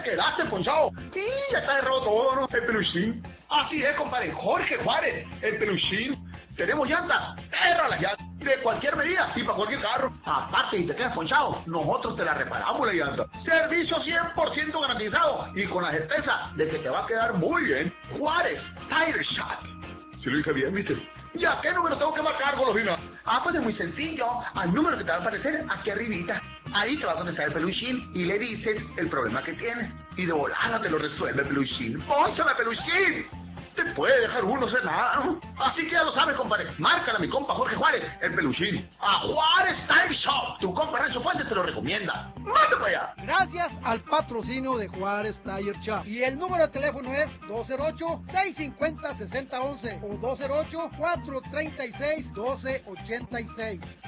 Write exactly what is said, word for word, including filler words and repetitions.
quedaste ponchado. Sí, ya está errado todo, ¿no? El peluchín. Así es, compadre. Jorge Juárez, el peluchín. Tenemos llantas, erra las llantas, de cualquier medida y para cualquier carro. Aparte, si te quedas ponchado, nosotros te la reparamos la llanta. Servicio cien por ciento garantizado y con la certeza de que te va a quedar muy bien. Juárez Tire Shop. Si lo dije bien, ¿viste? ¿Y a qué número tengo que marcar, Golosina? Ah, pues es muy sencillo. Al número que te va a aparecer aquí arribita. Ahí te va a contestar el peluchín y le dices el problema que tienes. Y de volada te lo resuelve el peluchín. ¡Pónchame, peluchín! Te puede dejar uno sin nada, ¿no? Así que ya lo sabes, compadre. Márcala a mi compa Jorge Juárez, el peluchín. A Juárez Tire Shop. Tu compa Renzo Fuentes te lo recomienda. ¡Mate para allá! Gracias al patrocinio de Juárez Tire Shop. Y el número de teléfono es dos cero ocho, seis cinco cero, seis cero uno uno o dos cero ocho, cuatro tres seis, uno dos ocho seis.